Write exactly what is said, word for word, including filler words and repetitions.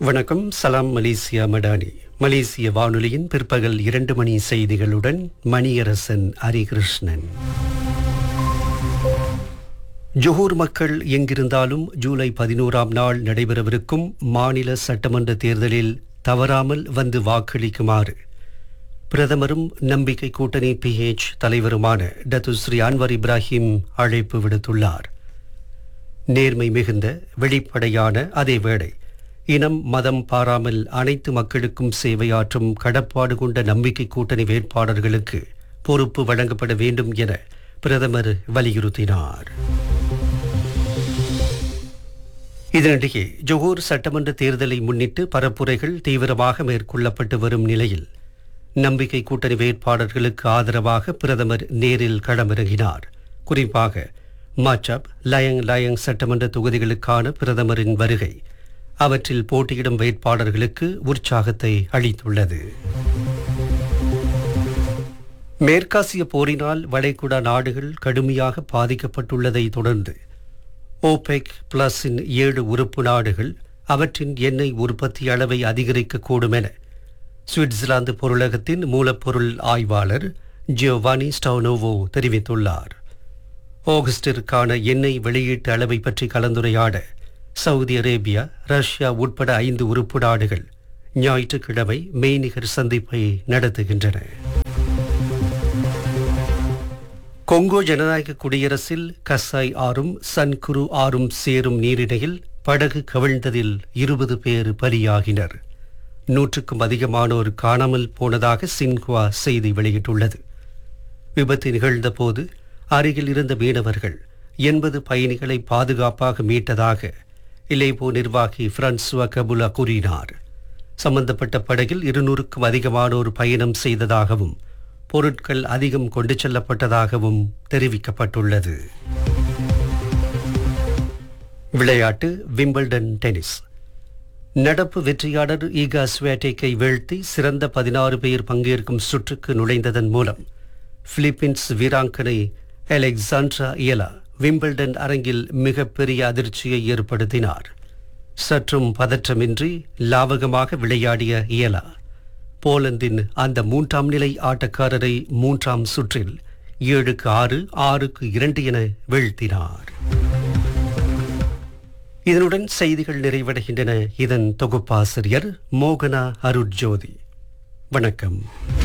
வணக்கம். சலாம் மலேசியா மடானி. மலேசிய வானொலியின் பிற்பகல் இரண்டு மணி செய்திகளுடன் மணியரசன் ஹரிகிருஷ்ணன். ஜொஹூர் மக்கள் எங்கிருந்தாலும் ஜூலை பதினோராம் நாள் நடைபெறவிருக்கும் மாநில சட்டமன்ற தேர்தலில் தவறாமல் வந்து வாக்களிக்குமாறு பிரதமரும் நம்பிக்கை கூட்டணி பிஹெச் தலைவருமான டத்து ஸ்ரீ அன்வர் இப்ராஹிம் அழைப்பு விடுத்துள்ளார். நேர்மை மிகுந்த வெளிப்படையான அதேவேளை இனம் மதம் பாராமல் அனைத்து மக்களுக்கும் சேவையாற்றும் கடப்பாடு கொண்ட நம்பிக்கை கூட்டணி வேட்பாளர்களுக்கு பொறுப்பு வழங்கப்பட வேண்டும் என பிரதமர் வலியுறுத்தினார். இதனிடையே ஜொஹூர் சட்டமன்ற தேர்தலை முன்னிட்டு பரப்புரைகள் தீவிரமாக மேற்கொள்ளப்பட்டு வரும் நிலையில் நம்பிக்கை கூட்டணி வேட்பாளர்களுக்கு ஆதரவாக பிரதமர் நேரில் களமிறங்கினார். குறிப்பாக மாச்சப் லயங் லயங் சட்டமன்ற தொகுதிகளுக்கான பிரதமரின் வருகை அவற்றில் போட்டியிடும் வேட்பாளர்களுக்கு உற்சாகத்தை அளித்துள்ளது. மேற்காசிய போரினால் வளைகுடா நாடுகள் கடுமையாக பாதிக்கப்பட்டுள்ளதை தொடர்ந்து ஓபெக் பிளஸின் ஏழு உறுப்பு நாடுகள் அவற்றின் எண்ணெய் உற்பத்தி அளவை அதிகரிக்கக்கூடும் என சுவிட்சர்லாந்து பொருளகத்தின் மூலப்பொருள் ஆய்வாளர் ஜியோவானி ஸ்டவ்னோவோ தெரிவித்துள்ளார். ஆகஸ்டிற்கான எண்ணெய் வெளியீட்டு அளவை பற்றி கலந்துரையாட சவுதி அரேபியா, ரஷ்யா உட்பட ஐந்து உறுப்பு நாடுகள் ஞாயிற்றுக்கிழமை மெய்நிகர் சந்திப்பை நடத்துகின்றன. கொங்கோ ஜனநாயக குடியரசில் கசாய் ஆறும் சன்குரு ஆறும் சேரும் நீரிணையில் படகு கவிழ்ந்ததில் இருபது பேர் பலியாகினர். நூற்றுக்கும் அதிகமானோர் காணாமல் போனதாக சின்ஹுவா செய்தி வெளியிட்டுள்ளது. விபத்து நிகழ்ந்த போது அருகில் இருந்த மீனவர்கள் எண்பது பயணிகளை பாதுகாப்பாக மீட்டதாக இலேபோ நிர்வாகி பிரான்சுவா கபுலா கூறினார். சம்பந்தப்பட்ட படகில் இருநூறுக்கும் அதிகமானோர் பயணம் செய்ததாகவும் பொருட்கள் அதிகம் கொண்டு செல்லப்பட்டதாகவும் தெரிவிக்கப்பட்டுள்ளது. விளையாட்டு. Wimbledon tennis. நடப்பு வெற்றியாளர் ஈகா ஸ்வியாடெக்கை வீழ்த்தி சிறந்த பதினாறு பேர் பங்கேற்கும் சுற்றுக்கு நுழைந்ததன் மூலம் பிலிப்பீன்ஸ் வீராங்கனை அலெக்சாண்ட்ரா இயலா விம்பிள்டன் அரங்கில் மிகப்பெரிய அதிர்ச்சியை ஏற்படுத்தினார். சற்றும் பதற்றமின்றி லாவகமாக விளையாடிய இயலா போலந்தின் அந்த மூன்றாம் நிலை ஆட்டக்காரரை மூன்றாம் சுற்றில் ஏழுக்கு ஆறு ஆறுக்கு இரண்டு என வீழ்த்தினார். இதனுடன் செய்திகள் நிறைவடைகின்றன. இதன் தொகுப்பாசிரியர் மோகனா அருட்ஜோதி. வணக்கம்.